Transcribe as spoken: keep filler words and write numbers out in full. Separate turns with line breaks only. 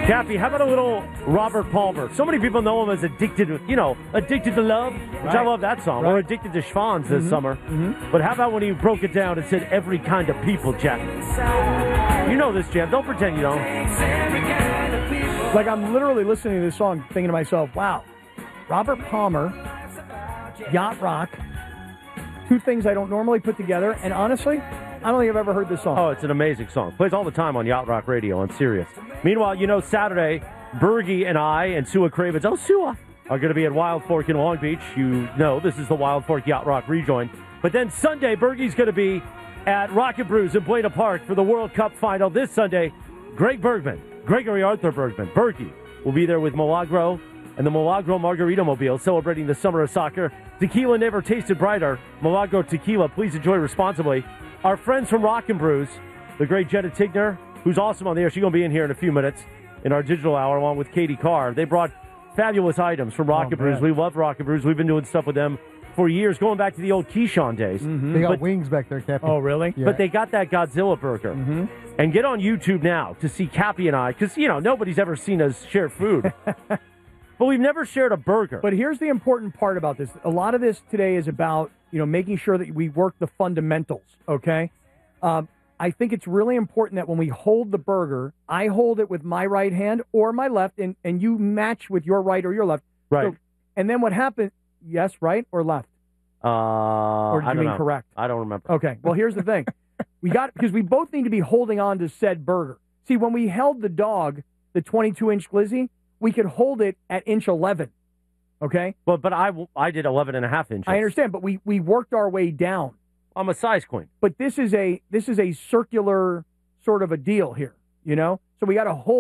Cappy, how about a little Robert Palmer? So many people know him as Addicted, to, you know, Addicted to Love, which
Right.
I love that song,
Right.
or Addicted to Schwanz this
Mhm.
summer.
Mhm.
But how about when he broke it down and said every kind of people, Jack? You know this, Jam. Don't pretend you don't.
Like, I'm literally listening to this song thinking to myself, wow, Robert Palmer, Yacht Rock, two things I don't normally put together, and honestly, I don't think I've ever heard this song.
Oh, it's an amazing song. Plays all the time on Yacht Rock Radio on Sirius. Meanwhile, you know, Saturday, Bergie and I and Sua Cravens, oh, Sua, are going to be at Wild Fork in Long Beach. You know, this is the Wild Fork Yacht Rock rejoin. But then Sunday, Bergie's going to be at Rocket Brews in Buena Park for the World Cup final this Sunday. Greg Bergman, Gregory Arthur Bergman, Bergie, will be there with Milagro and the Milagro Margarita Mobile celebrating the summer of soccer. Tequila never tasted brighter. Milagro Tequila, please enjoy responsibly. Our friends from Rockin' Brews, the great Jenna Tigner, who's awesome on the air. She's going to be in here in a few minutes in our digital hour along with Katie Carr. They brought fabulous items from Rockin'
Oh,
Brews.
man.
We love Rockin' Brews. We've been doing stuff with them for years, going back to the old Keyshawn days.
Mm-hmm.
They got
But-
wings back there, Cappy.
Oh, really?
Yeah.
But they got that Godzilla burger.
Mm-hmm.
And get on YouTube now to see Cappy and I, because, you know, nobody's ever seen us share food. But we've never shared a burger.
But here's the important part about this. A lot of this today is about, you know, making sure that we work the fundamentals, okay? Um, I think it's really important that when we hold the burger, I hold it with my right hand or my left, and, and you match with your right or your left.
Right.
So, and then what happens, yes, right, or left?
uh,
Or did
I
you
don't
mean
know.
correct?
I don't remember.
Okay, well, here's the thing. We got, because we both need to be holding on to said burger. See, when we held the dog, the twenty-two inch glizzy, we could hold it at inch eleven, okay?
But but I, I did eleven and a half inches.
I understand, but we, we worked our way down.
I'm a size queen.
But this is a this is a circular sort of a deal here, you know? So we got to hold